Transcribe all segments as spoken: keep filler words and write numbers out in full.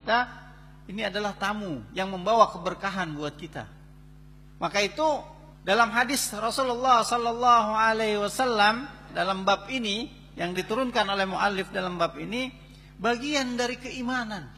kita ini adalah tamu yang membawa keberkahan buat kita. Maka itu dalam hadis Rasulullah sallallahu alaihi wasallam dalam bab ini yang diturunkan oleh muallif dalam bab ini bagian dari keimanan.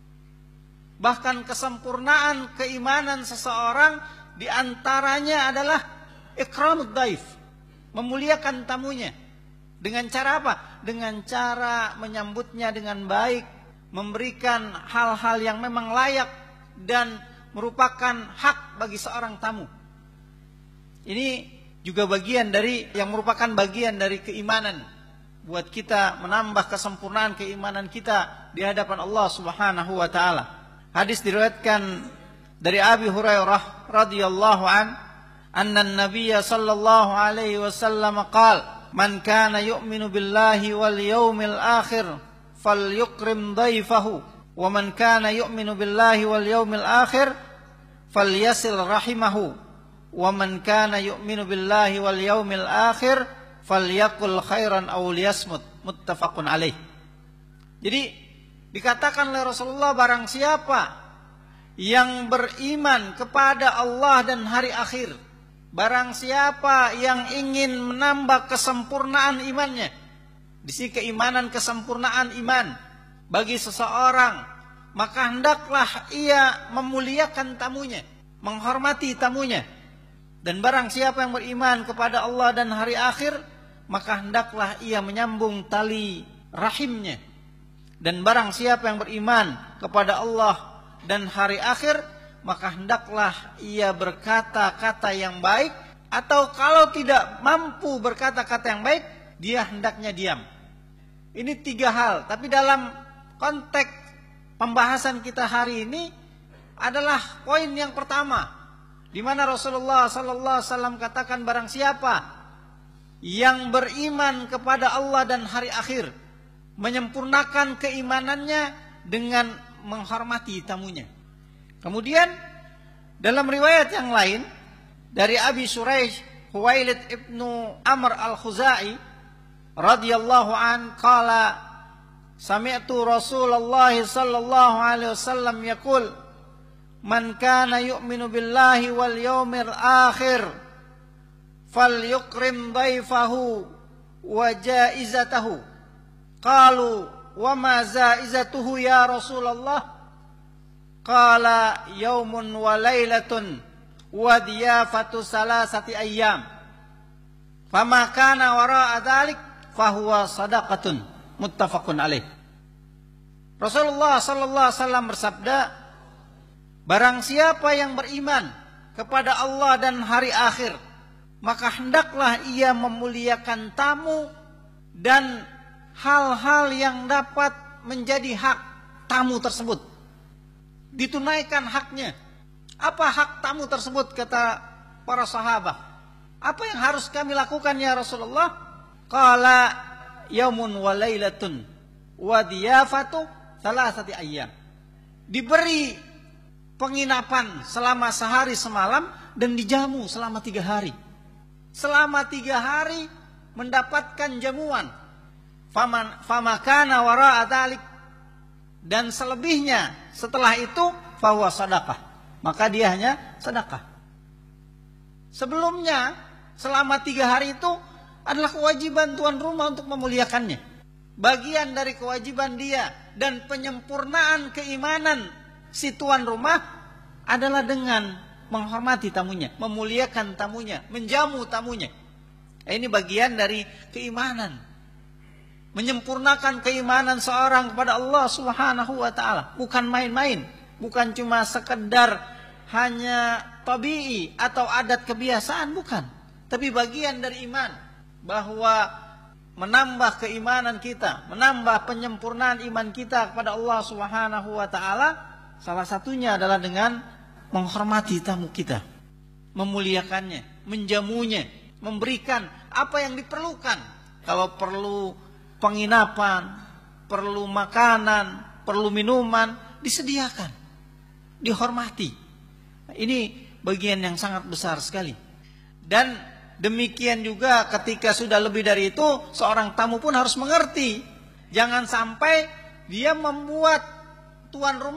Bahkan kesempurnaan keimanan seseorang diantaranya adalah ikramud daif, memuliakan tamunya. Dengan cara apa? Dengan cara menyambutnya dengan baik, memberikan hal-hal yang memang layak dan merupakan hak bagi seorang tamu. Ini juga bagian dari yang merupakan bagian dari keimanan buat kita menambah kesempurnaan keimanan kita di hadapan Allah Subhanahu wa taala. Hadis diriwayatkan dari Abi Hurairah radhiyallahu an, anna an-nabiy sallallahu alaihi wasallam qala man kana yu'minu billahi wal yawmil akhir falyukrim dhaifahu wa man kana yu'minu billahi wal yawmil akhir falyasil rahimahu wa man kana yu'minu billahi wal yawmil akhir falyaqul khairan aw liyasmut. Muttafaqun alaih. Jadi dikatakan oleh Rasulullah, barang siapa yang beriman kepada Allah dan hari akhir, barang siapa yang ingin menambah kesempurnaan imannya. Di sini keimanan kesempurnaan iman bagi seseorang, maka hendaklah ia memuliakan tamunya, menghormati tamunya. Dan barang siapa yang beriman kepada Allah dan hari akhir, maka hendaklah ia menyambung tali rahimnya. Dan barang siapa yang beriman kepada Allah dan hari akhir, maka hendaklah ia berkata-kata yang baik, atau kalau tidak mampu berkata-kata yang baik, dia hendaknya diam. Ini tiga hal, tapi dalam konteks pembahasan kita hari ini adalah poin yang pertama, di mana Rasulullah sallallahu alaihi wasallam katakan, barang siapa yang beriman kepada Allah dan hari akhir, menyempurnakan keimanannya dengan menghormati tamunya. Kemudian dalam riwayat yang lain dari Abi Shuraih Huwailid ibnu Amr al-Khuzai radhiyallahu an qala sami'tu Rasulullah sallallahu alaihi wasallam yaqul man kana yu'minu billahi wal yawmil akhir falyukrim dhaifahu wa jaizatahu. Qalu wa ma zaizatuhu ya Rasulullah? Qala yaumun wa lailatun wa diyafatu salasati ayyam. Fama kana wara'a dzalik fahuwa sadaqatun. Muttafaqun alaih. Rasulullah sallallahu alaihi wasallam bersabda, barang siapa yang beriman kepada Allah dan hari akhir, maka hendaklah ia memuliakan tamu dan hal-hal yang dapat menjadi hak tamu tersebut. Ditunaikan haknya. Apa hak tamu tersebut, kata para sahabat? Apa yang harus kami lakukan ya Rasulullah? Qala yaumun wa lailatun wa diyafatu salasati ayyam. Diberi penginapan selama sehari semalam dan dijamu selama tiga hari. Selama tiga hari mendapatkan jamuan. Faman famakana wara'a dzalik, dan selebihnya setelah itu fahuwa sadaqah, maka dia hanya sedekah. Sebelumnya selama tiga hari itu adalah kewajiban tuan rumah untuk memuliakannya. Bagian dari kewajiban dia dan penyempurnaan keimanan si tuan rumah adalah dengan menghormati tamunya, memuliakan tamunya, menjamu tamunya. Ini bagian dari keimanan. Menyempurnakan keimanan seorang kepada Allah Subhanahu wa taala, bukan main-main, bukan cuma sekedar hanya tabii atau adat kebiasaan, bukan, tapi bagian dari iman, bahwa menambah keimanan kita, menambah penyempurnaan iman kita kepada Allah Subhanahu wa taala, salah satunya adalah dengan menghormati tamu kita, memuliakannya, menjamunya, memberikan apa yang diperlukan. Kalau perlu penginapan, perlu makanan, perlu minuman, disediakan, dihormati. Ini bagian yang sangat besar sekali. Dan demikian juga ketika sudah lebih dari itu, seorang tamu pun harus mengerti. Jangan sampai dia membuat tuan rumah